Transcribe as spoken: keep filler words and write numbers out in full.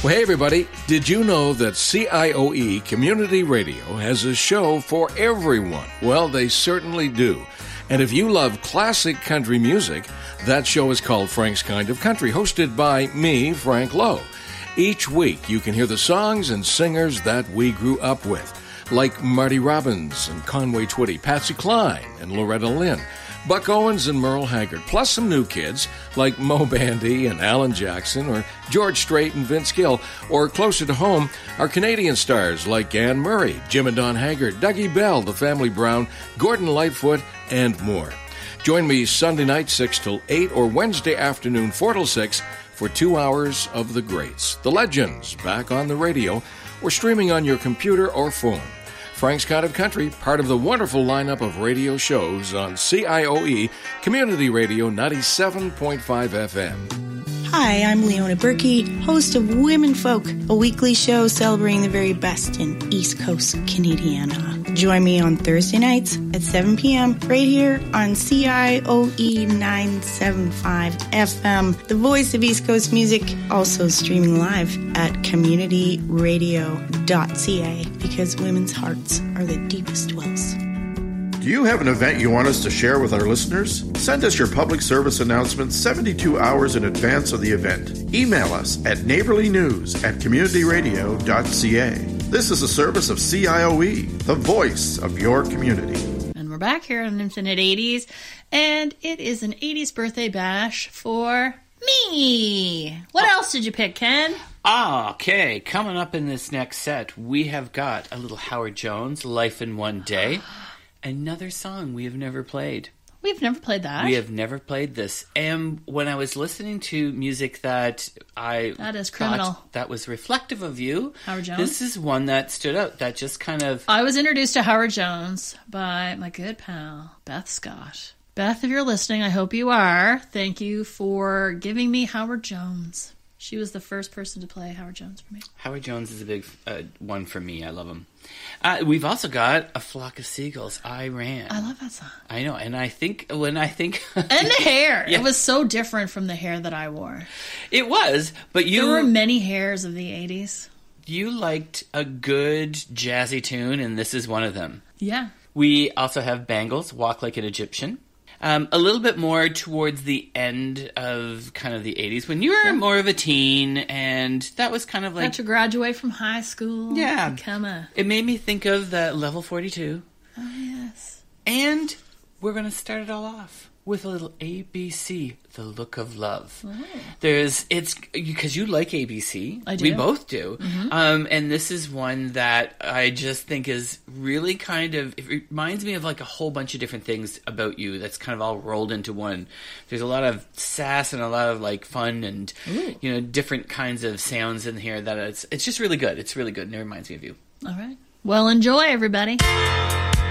Well, hey, everybody. Did you know that C I O E Community Radio has a show for everyone? Well, they certainly do. And if you love classic country music, that show is called Frank's Kind of Country, hosted by me, Frank Lowe. Each week, you can hear the songs and singers that we grew up with, like Marty Robbins and Conway Twitty, Patsy Cline and Loretta Lynn, Buck Owens and Merle Haggard, plus some new kids like Mo Bandy and Alan Jackson, or George Strait and Vince Gill, or closer to home, our Canadian stars like Anne Murray, Jim and Don Haggard, Dougie Bell, The Family Brown, Gordon Lightfoot, and more. Join me Sunday night six till eight or Wednesday afternoon four till six for two hours of the greats, the legends, back on the radio or streaming on your computer or phone. Frank's Kind of Country, part of the wonderful lineup of radio shows on C I O E Community Radio ninety-seven point five F M. Hi, I'm Leona Berkey, host of Women Folk, a weekly show celebrating the very best in East Coast Canadiana. Join me on Thursday nights at seven p.m. right here on C I O E nine seventy-five F M, the voice of East Coast music, also streaming live at community radio dot c a, because women's hearts are the deepest wells. Do you have an event you want us to share with our listeners? Send us your public service announcement seventy-two hours in advance of the event. Email us at neighborlynews at community radio dot c a. This is a service of C I O E, the voice of your community. And we're back here on Infinite eighties, and it is an eighties birthday bash for me. What oh. else did you pick, Ken? Ah, okay. Coming up in this next set, we have got a little Howard Jones, Life in One Day. Another song we have never played. We've never played that. We have never played this. And when I was listening to music that I that is criminal. thought that was reflective of you, Howard Jones. This is one that stood out. That just kind of... I was introduced to Howard Jones by my good pal, Beth Scott. Beth, if you're listening, I hope you are. Thank you for giving me Howard Jones. She was the first person to play Howard Jones for me. Howard Jones is a big uh, one for me. I love him. Uh, we've also got A Flock of Seagulls, I Ran. I love that song. I know, and I think, when I think... and the hair. Yeah. It was so different from the hair that I wore. It was, but you... There were many hairs of the eighties. You liked a good jazzy tune, and this is one of them. Yeah. We also have Bangles, Walk Like an Egyptian. Um, a little bit more towards the end of kind of the eighties, when you were yeah. more of a teen, and that was kind of like... Got to graduate from high school. Yeah. Become a... It made me think of the Level forty-two. Oh, yes. And we're going to start it all off with a little A B C, The Look of Love. Oh. There's, it's, because you like A B C. I do. We both do. Mm-hmm. Um, and this is one that I just think is really kind of, it reminds me of like a whole bunch of different things about you that's kind of all rolled into one. There's a lot of sass and a lot of like fun and, Ooh. you know, different kinds of sounds in here that it's, it's just really good. It's really good, and it reminds me of you. All right. Well, enjoy, everybody.